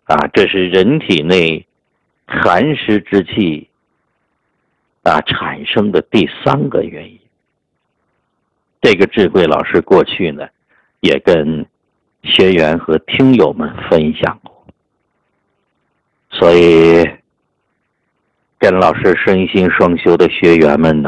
这是人体内寒湿之气产生的第3个原因。这个智慧老师过去呢也跟学员和听友们分享过，所以跟老师身心双修的学员们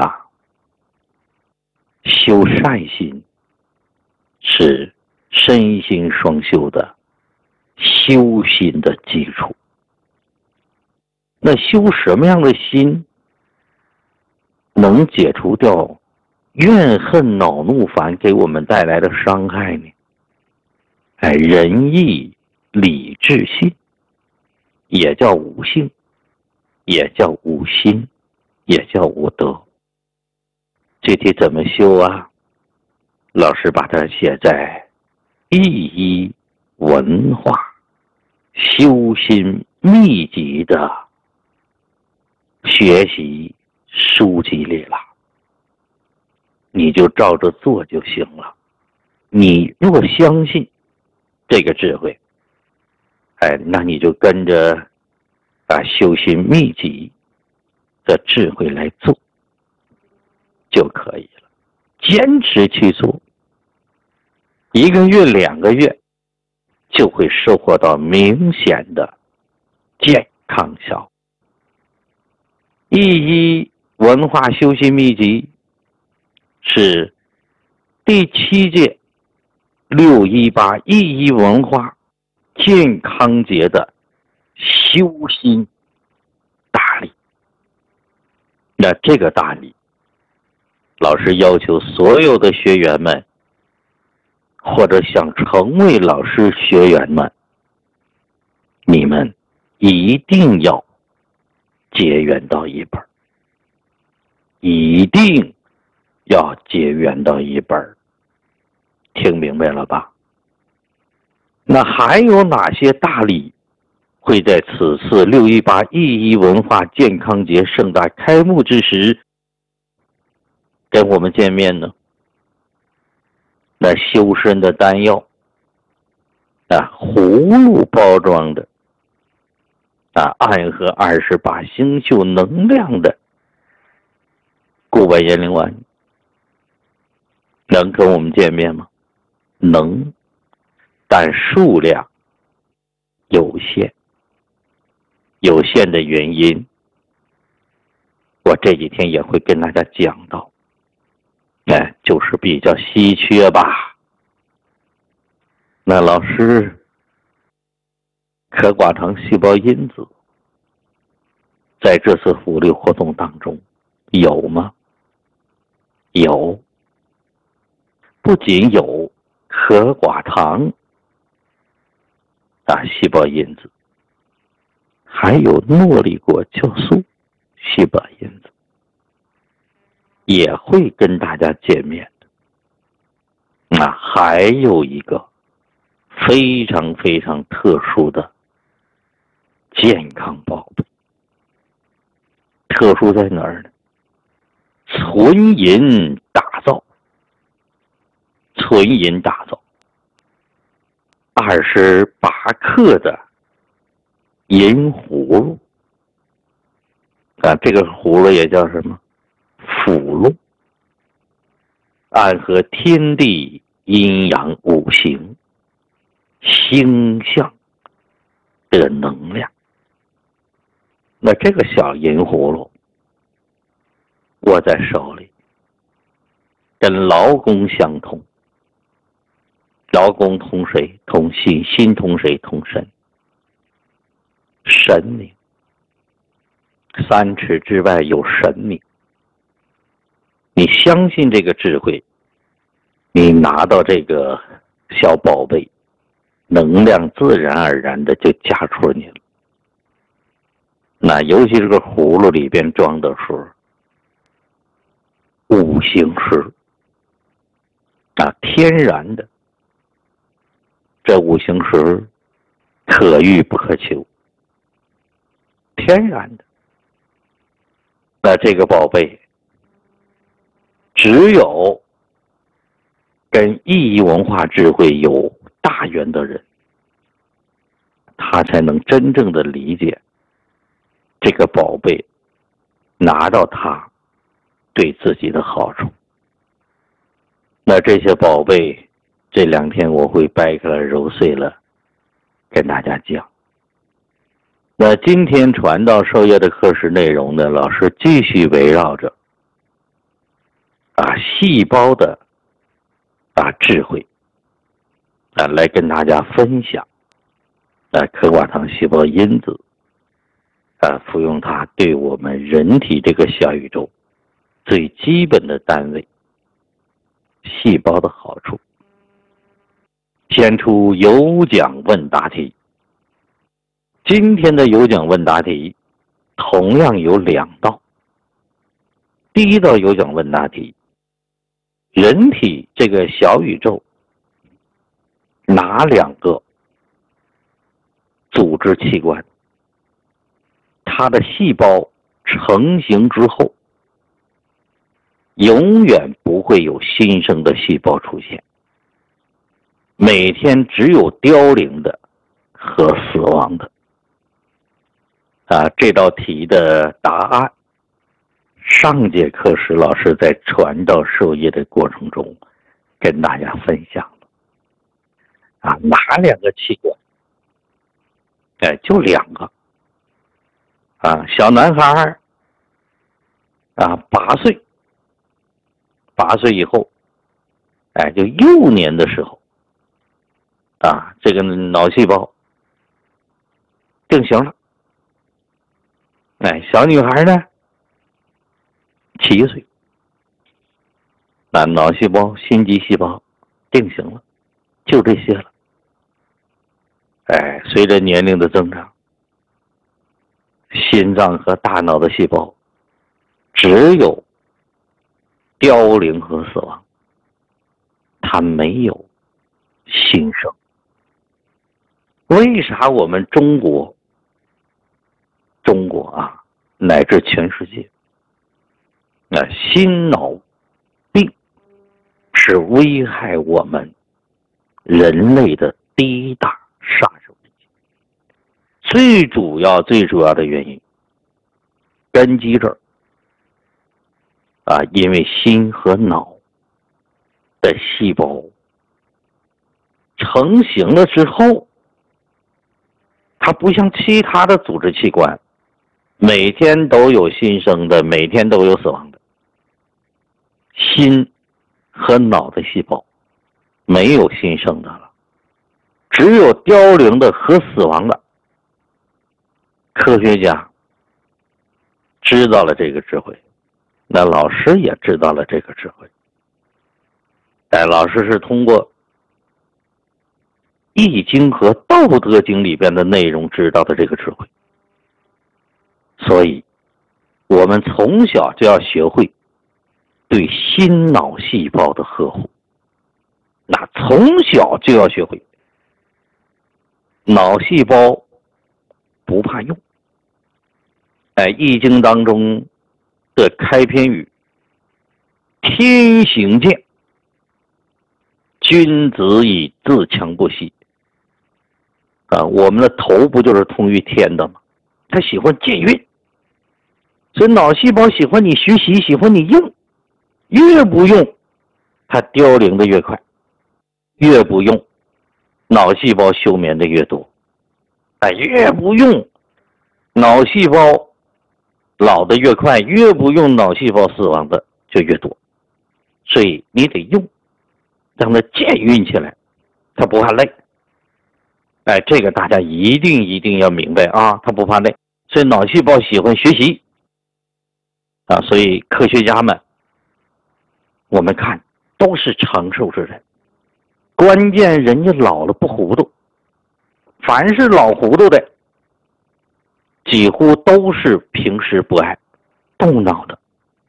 修善心是身心双修的修心的基础。那修什么样的心能解除掉怨恨恼怒烦给我们带来的伤害呢？仁义礼智信，也叫五性，也叫五心，也叫五德。具体怎么修老师把它写在《一文化修心秘籍》的学习书籍里了，你就照着做就行了。你若相信这个智慧，那你就跟着修心秘籍的智慧来做就可以了。坚持去做1个月2个月，就会收获到明显的健康效。一文化修心秘籍是第7届618一文化健康节的修心大礼。那这个大礼，老师要求所有的学员们，或者想成为老师学员们，你们一定要结缘到一本，一定要结缘到一本，听明白了吧？那还有哪些大礼会在此次618一文化健康节盛大开幕之时跟我们见面呢？那修身的丹药葫芦包装的暗合28星宿能量的固本延龄丸，能跟我们见面吗？能，但数量有限。有限的原因，我这几天也会跟大家讲到，就是比较稀缺吧。那老师可寡糖细胞因子在这次福利活动当中有吗？有，不仅有可寡糖细胞因子，还有诺丽果酵素细胞因子，也会跟大家见面的。还有一个非常非常特殊的健康宝贝，特殊在哪儿呢？纯银打造，纯银打造28克的银葫芦这个葫芦也叫什么？辅芦，暗合天地阴阳五行星象的能量。那这个小银葫芦握在手里，跟劳宫相通。劳宫通谁？通心，心通谁？通神。神明，3尺之外有神明。你相信这个智慧，你拿到这个小宝贝，能量自然而然的就加出你了。那尤其这个葫芦里边装的是五行石天然的，这五行石可遇不可求，天然的。那这个宝贝只有跟意义文化智慧有大缘的人，他他才能真正的理解这个宝贝拿到它对自己的好处。那这些宝贝这2天我会掰开了揉碎了跟大家讲。那今天传道授业的课时内容呢，老师继续围绕着细胞的智慧来跟大家分享科寡糖细胞因子服用它对我们人体这个小宇宙最基本的单位细胞的好处。先出有奖问答题。今天的有奖问答题同样有2道。第一道有奖问答题，人体这个小宇宙哪2个组织器官它的细胞成型之后永远不会有新生的细胞出现，每天只有凋零的和死亡的这道题的答案上节课时老师在传道授业的过程中跟大家分享了哪2个器官就2个小男孩8岁以后就幼年的时候这个脑细胞定型了。小女孩呢7岁脑细胞心肌细胞定型了，就这些了。随着年龄的增长，心脏和大脑的细胞只有凋零和死亡，它没有新生。为啥我们中国乃至全世界心脑病是危害我们人类的第一大杀手之一？最主要的原因根基这儿因为心和脑的细胞成型了之后，它不像其他的组织器官每天都有新生的，每天都有死亡的。心和脑的细胞没有新生的了，只有凋零的和死亡的。科学家知道了这个智慧，那老师也知道了这个智慧。老师是通过易经和道德经里边的内容知道的这个智慧。所以我们从小就要学会对心脑细胞的呵护，从小就要学会脑细胞不怕用。易经当中的开篇语天行健，君子以自强不息。我们的头不就是通于天的吗？他喜欢健运，所以脑细胞喜欢你学习，喜欢你用，越不用它凋零的越快，越不用脑细胞休眠的越多，越不用脑细胞老的越快，越不用脑细胞死亡的就越多。所以你得用，让它健运起来，它不怕累。这个大家一定要明白它不怕累。所以脑细胞喜欢学习所以科学家们我们看都是长寿之人，关键人家老了不糊涂，凡是老糊涂的几乎都是平时不爱动脑的。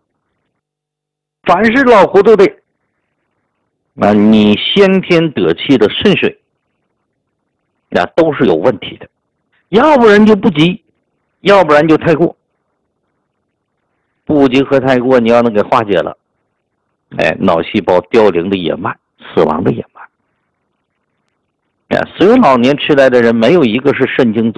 凡是老糊涂的你先天得气的肾水都是有问题的，要不然就不急，要不然就太过。不急和太过你要能给化解了，脑细胞凋零的也慢，死亡的也慢。 所有老年痴呆的人没有一个是肾精